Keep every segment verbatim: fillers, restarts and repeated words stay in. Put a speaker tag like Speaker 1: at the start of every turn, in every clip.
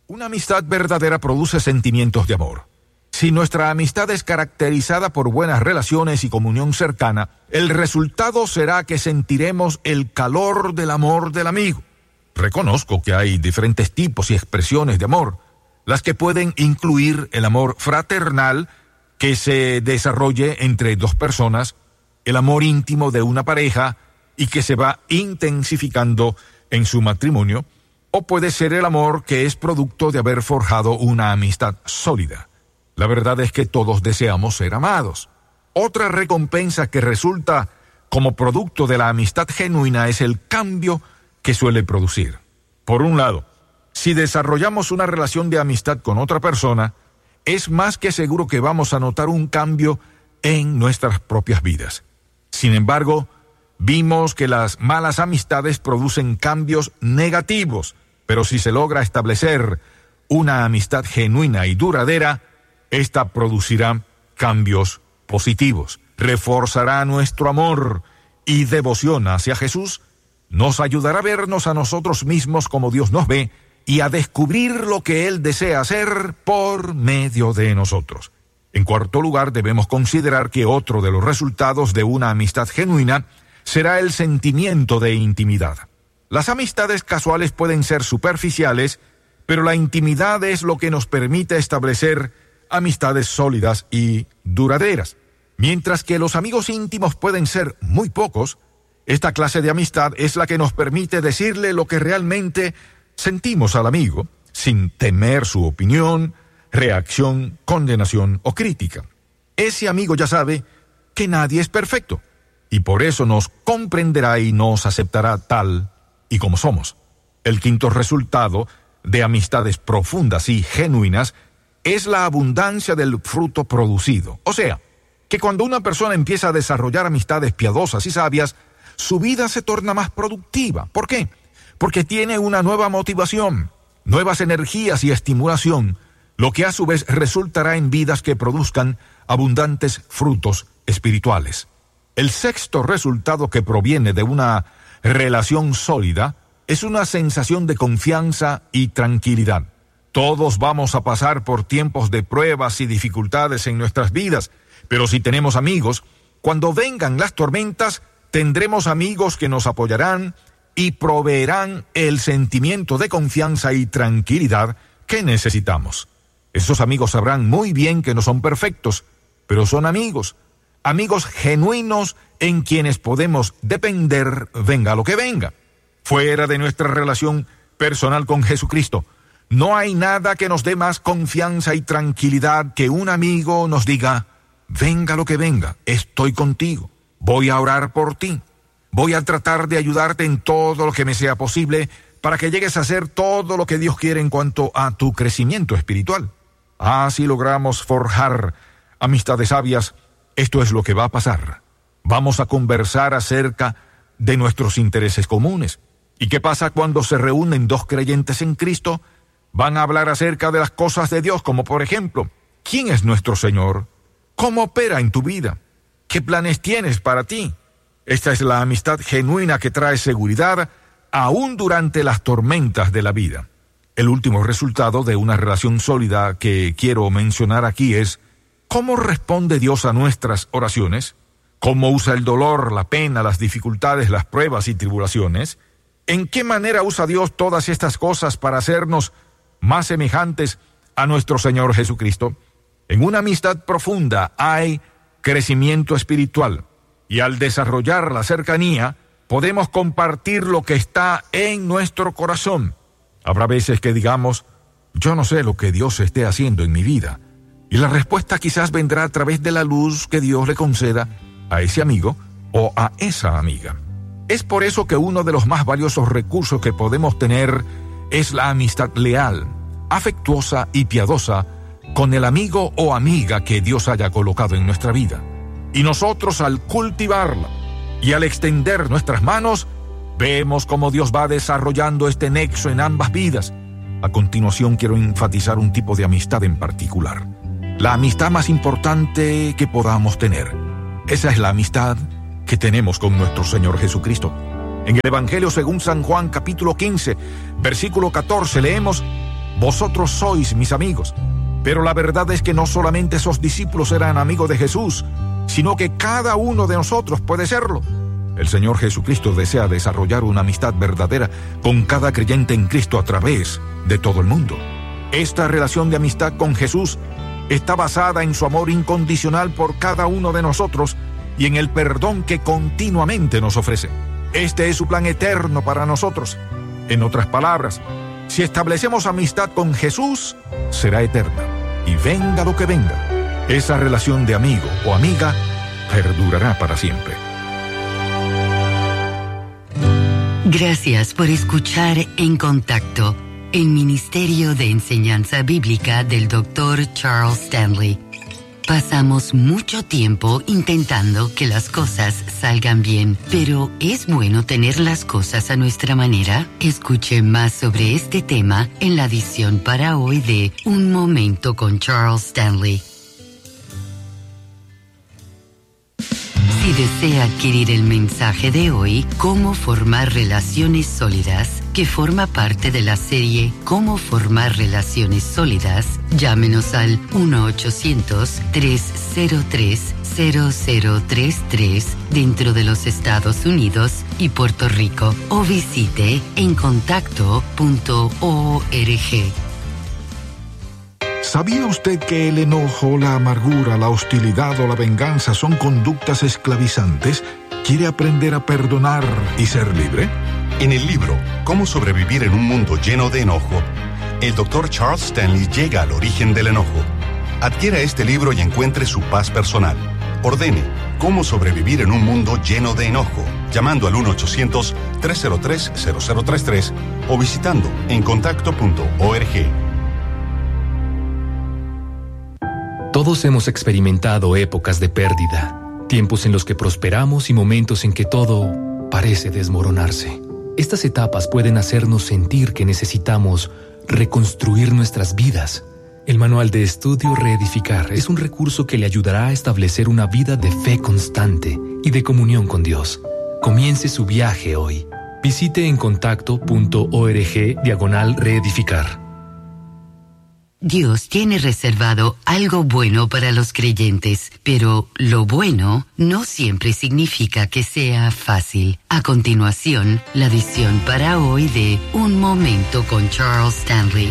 Speaker 1: Una amistad verdadera produce sentimientos de amor. Si nuestra amistad es caracterizada por buenas relaciones y comunión cercana, el resultado será que sentiremos el calor del amor del amigo. Reconozco que hay diferentes tipos y expresiones de amor, las que pueden incluir el amor fraternal que se desarrolle entre dos personas, el amor íntimo de una pareja y que se va intensificando en su matrimonio, o puede ser el amor que es producto de haber forjado una amistad sólida. La verdad es que todos deseamos ser amados. Otra recompensa que resulta como producto de la amistad genuina es el cambio que suele producir. Por un lado, si desarrollamos una relación de amistad con otra persona, es más que seguro que vamos a notar un cambio en nuestras propias vidas. Sin embargo, vimos que las malas amistades producen cambios negativos, pero si se logra establecer una amistad genuina y duradera, esta producirá cambios positivos, reforzará nuestro amor y devoción hacia Jesús, nos ayudará a vernos a nosotros mismos como Dios nos ve y a descubrir lo que Él desea hacer por medio de nosotros. En cuarto lugar, debemos considerar que otro de los resultados de una amistad genuina será el sentimiento de intimidad. Las amistades casuales pueden ser superficiales, pero la intimidad es lo que nos permite establecer amistades sólidas y duraderas. Mientras que los amigos íntimos pueden ser muy pocos, esta clase de amistad es la que nos permite decirle lo que realmente sentimos al amigo, sin temer su opinión, reacción, condenación o crítica. Ese amigo ya sabe que nadie es perfecto, y por eso nos comprenderá y nos aceptará tal y como somos. El quinto resultado de amistades profundas y genuinas es la abundancia del fruto producido. O sea, que cuando una persona empieza a desarrollar amistades piadosas y sabias, su vida se torna más productiva. ¿Por qué? Porque tiene una nueva motivación, nuevas energías y estimulación, lo que a su vez resultará en vidas que produzcan abundantes frutos espirituales. El sexto resultado que proviene de una relación sólida es una sensación de confianza y tranquilidad. Todos vamos a pasar por tiempos de pruebas y dificultades en nuestras vidas, pero si tenemos amigos, cuando vengan las tormentas, tendremos amigos que nos apoyarán y proveerán el sentimiento de confianza y tranquilidad que necesitamos. Esos amigos sabrán muy bien que no son perfectos, pero son amigos, amigos genuinos en quienes podemos depender venga lo que venga. Fuera de nuestra relación personal con Jesucristo, no hay nada que nos dé más confianza y tranquilidad que un amigo nos diga, venga lo que venga, estoy contigo, voy a orar por ti, voy a tratar de ayudarte en todo lo que me sea posible para que llegues a hacer todo lo que Dios quiere en cuanto a tu crecimiento espiritual. Así logramos forjar amistades sabias. Esto es lo que va a pasar. Vamos a conversar acerca de nuestros intereses comunes. ¿Y qué pasa cuando se reúnen dos creyentes en Cristo? Van a hablar acerca de las cosas de Dios, como por ejemplo, ¿quién es nuestro Señor? ¿Cómo opera en tu vida? ¿Qué planes tienes para ti? Esta es la amistad genuina que trae seguridad aún durante las tormentas de la vida. El último resultado de una relación sólida que quiero mencionar aquí es ¿cómo responde Dios a nuestras oraciones? ¿Cómo usa el dolor, la pena, las dificultades, las pruebas y tribulaciones? ¿En qué manera usa Dios todas estas cosas para hacernos más semejantes a nuestro Señor Jesucristo? En una amistad profunda hay crecimiento espiritual, y al desarrollar la cercanía, podemos compartir lo que está en nuestro corazón. Habrá veces que digamos, yo no sé lo que Dios esté haciendo en mi vida, y la respuesta quizás vendrá a través de la luz que Dios le conceda a ese amigo o a esa amiga. Es por eso que uno de los más valiosos recursos que podemos tener es la amistad leal, afectuosa y piadosa con el amigo o amiga que Dios haya colocado en nuestra vida. Y nosotros al cultivarla y al extender nuestras manos, vemos cómo Dios va desarrollando este nexo en ambas vidas. A continuación quiero enfatizar un tipo de amistad en particular. La amistad más importante que podamos tener. Esa es la amistad que tenemos con nuestro Señor Jesucristo. En el Evangelio según San Juan capítulo quince, versículo catorce leemos, vosotros sois mis amigos. Pero la verdad es que no solamente esos discípulos eran amigos de Jesús, sino que cada uno de nosotros puede serlo. El Señor Jesucristo desea desarrollar una amistad verdadera con cada creyente en Cristo a través de todo el mundo. Esta relación de amistad con Jesús está basada en su amor incondicional por cada uno de nosotros y en el perdón que continuamente nos ofrece. Este es su plan eterno para nosotros. En otras palabras, si establecemos amistad con Jesús, será eterna. Y venga lo que venga, esa relación de amigo o amiga perdurará para siempre.
Speaker 2: Gracias por escuchar En Contacto, el Ministerio de Enseñanza Bíblica del doctor Charles Stanley. Pasamos mucho tiempo intentando que las cosas salgan bien, pero ¿es bueno tener las cosas a nuestra manera? Escuche más sobre este tema en la edición para hoy de Un Momento con Charles Stanley. Si desea adquirir el mensaje de hoy, Cómo formar relaciones sólidas, que forma parte de la serie Cómo formar relaciones sólidas, llámenos al uno ochocientos, tres cero tres, cero cero tres tres dentro de los Estados Unidos y Puerto Rico o visite en contacto punto org.
Speaker 1: ¿Sabía usted que el enojo, la amargura, la hostilidad o la venganza son conductas esclavizantes? ¿Quiere aprender a perdonar y ser libre?
Speaker 3: En el libro Cómo sobrevivir en un mundo lleno de enojo, el doctor Charles Stanley llega al origen del enojo. Adquiera este libro y encuentre su paz personal. Ordene Cómo sobrevivir en un mundo lleno de enojo, llamando al uno ochocientos, tres cero tres, cero cero tres tres o visitando en contacto punto org.
Speaker 4: Todos hemos experimentado épocas de pérdida, tiempos en los que prosperamos y momentos en que todo parece desmoronarse. Estas etapas pueden hacernos sentir que necesitamos reconstruir nuestras vidas. El manual de estudio Reedificar es un recurso que le ayudará a establecer una vida de fe constante y de comunión con Dios. Comience su viaje hoy. Visite en contacto punto org diagonal reedificar.
Speaker 2: Dios tiene reservado algo bueno para los creyentes, pero lo bueno no siempre significa que sea fácil. A continuación, la edición para hoy de Un Momento con Charles Stanley.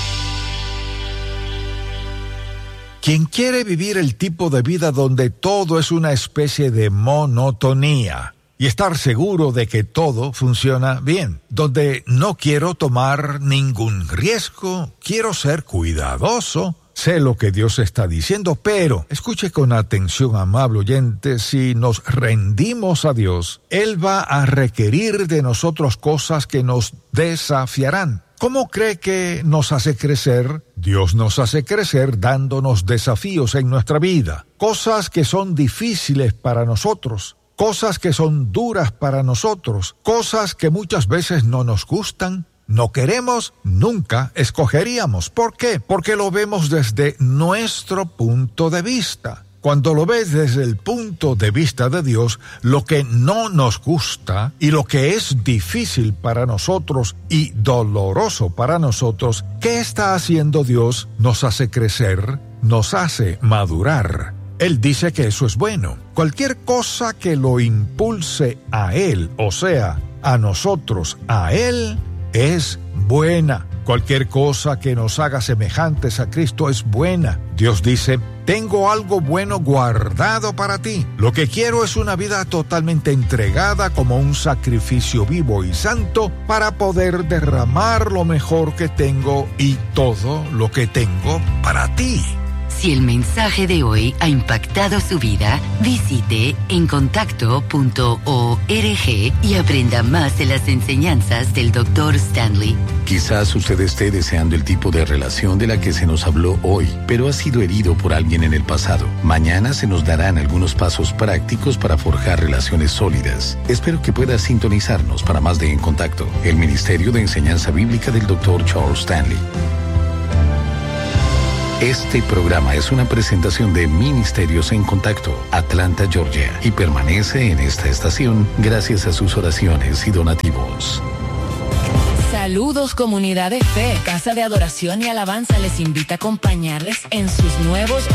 Speaker 1: Quien quiere vivir el tipo de vida donde todo es una especie de monotonía y estar seguro de que todo funciona bien, donde no quiero tomar ningún riesgo, quiero ser cuidadoso, sé lo que Dios está diciendo, pero escuche con atención, amable oyente, si nos rendimos a Dios, Él va a requerir de nosotros cosas que nos desafiarán. ¿Cómo cree que nos hace crecer? Dios nos hace crecer dándonos desafíos en nuestra vida, cosas que son difíciles para nosotros, cosas que son duras para nosotros, cosas que muchas veces no nos gustan, no queremos, nunca escogeríamos. ¿Por qué? Porque lo vemos desde nuestro punto de vista. Cuando lo ves desde el punto de vista de Dios, lo que no nos gusta y lo que es difícil para nosotros y doloroso para nosotros, ¿qué está haciendo Dios? Nos hace crecer, nos hace madurar. Él dice que eso es bueno. Cualquier cosa que lo impulse a Él, o sea, a nosotros, a Él, es buena. Cualquier cosa que nos haga semejantes a Cristo es buena. Dios dice, tengo algo bueno guardado para ti. Lo que quiero es una vida totalmente entregada como un sacrificio vivo y santo para poder derramar lo mejor que tengo y todo lo que tengo para ti.
Speaker 2: Si el mensaje de hoy ha impactado su vida, visite en contacto punto org y aprenda más de las enseñanzas del doctor Stanley.
Speaker 5: Quizás usted esté deseando el tipo de relación de la que se nos habló hoy, pero ha sido herido por alguien en el pasado. Mañana se nos darán algunos pasos prácticos para forjar relaciones sólidas. Espero que pueda sintonizarnos para más de En Contacto, el Ministerio de Enseñanza Bíblica del doctor Charles Stanley. Este programa es una presentación de Ministerios en Contacto, Atlanta, Georgia, y permanece en esta estación gracias a sus oraciones y donativos.
Speaker 6: Saludos, comunidad de fe. Casa de Adoración y Alabanza les invita a acompañarles en sus nuevos